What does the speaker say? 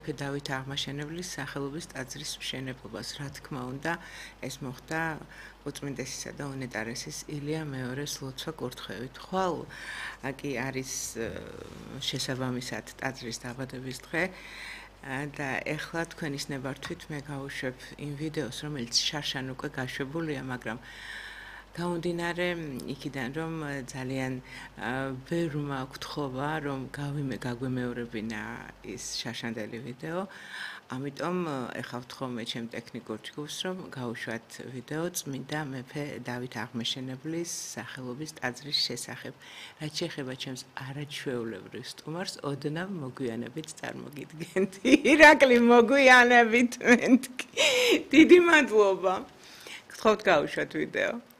დავით აღმაშენებლის სახელობის ტაძრის მშენებლობას, რა თქმა უნდა, ეს მოხდა უწმინდესისა და უნეტარესის ილია მეორეს ლოცვა კურთხევით. ხვალ კი არის შესაბამისად ტაძრის დაბადების დღე და ეხლა თქვენის ნებართვით მე გავუშვებ იმ ვიდეოს, რომელიც შარშან უკვე გაშვებულია, მაგრამ გამომდინარე იქიდან, რომ ძალიან ბევრმა გთხოვა, რომ გაგვემეორებინა ის შარშანდელი ვიდეო, ამიტომ ეხლა ვთხოვ ჩემ ტექნიკურ ჯგუფს, რომ გავუშვათ ვიდეო წმინდა მეფე დავით აღმაშენებლის სახელობის ტაძრის შესახებ. რაც შეეხება ჩემს არაჩვეულებრივ სტუმარს, ოდნავ მოგვიანებით წარმოგიდგენთ. ირაკლი მოგვიანებით მეთქი. დიდი მადლობა. გთხოვთ გავუშვათ ვიდეო.